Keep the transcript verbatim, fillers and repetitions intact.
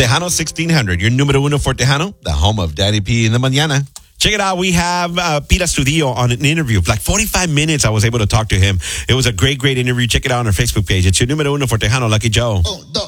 Tejano sixteen hundred, your numero uno for Tejano, the home of Daddy P in the mañana. Check it out. We have uh, Pita Studio on an interview. Like forty-five minutes, I was able to talk to him. It was a great, great interview. Check it out on our Facebook page. It's your numero uno for Tejano, Lucky Joe.